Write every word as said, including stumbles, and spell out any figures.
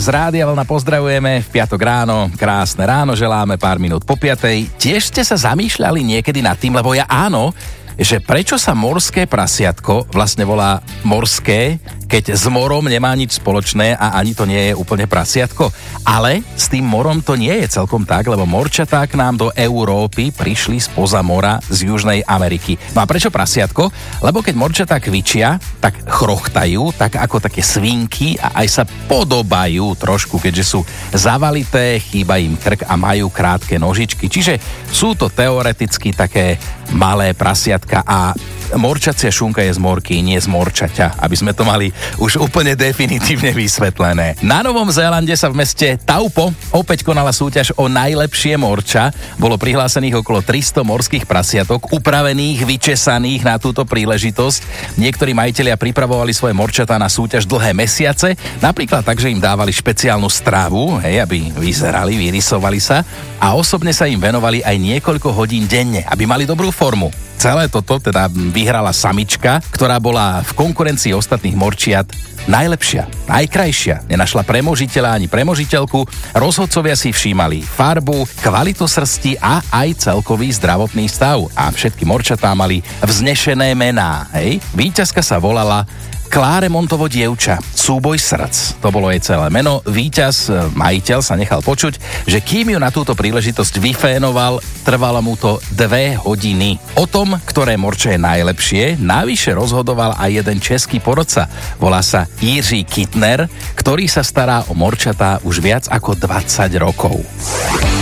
z Rádia Vlna pozdravujeme v piatok ráno, krásne ráno želáme, pár minút po piatej. Tiež ste sa zamýšľali niekedy nad tým, lebo ja áno, že prečo sa morské prasiatko vlastne volá morské, keď s morom nemá nič spoločné a ani to nie je úplne prasiatko. Ale s tým morom to nie je celkom tak, lebo morčatá k nám do Európy prišli spoza mora z Južnej Ameriky. No a prečo prasiatko? Lebo keď morčatá kvičia, tak chrochtajú, tak ako také svinky a aj sa podobajú trošku, keďže sú zavalité, chýba im krk a majú krátke nožičky. Čiže sú to teoreticky také malé prasiatka a morčacia šunka je z morky, nie z morčaťa, aby sme to mali už úplne definitívne vysvetlené. Na Novom Zélande sa v meste Taupo opäť konala súťaž o najlepšie morča. Bolo prihlásených okolo tristo morských prasiatok, upravených, vyčesaných na túto príležitosť. Niektorí majitelia pripravovali svoje morčatá na súťaž dlhé mesiace, napríklad tak, že im dávali špeciálnu stravu, hej, aby vyzerali, vyrysovali sa a osobne sa im venovali aj niekoľko hodín denne, aby mali dobrú formu. Celé toto teda vyhrala samička, ktorá bola v konkurencii ostatných morčiat najlepšia, najkrajšia. Nenašla premožiteľa ani premožiteľku. Rozhodcovia si všímali farbu, kvalitu srsti a aj celkový zdravotný stav. A všetky morčatá mali vznešené mená. Hej? Víťazka sa volala Kláremontovo dievča, súboj srdc. To bolo jej celé meno. Víťaz, majiteľ, sa nechal počuť, že kým ju na túto príležitosť vyfénoval, trvalo mu to dve hodiny. O tom, ktoré morče je najlepšie, navyše rozhodoval aj jeden český porodca. Volá sa Jiří Kittner, ktorý sa stará o morčatá už viac ako dvadsať rokov.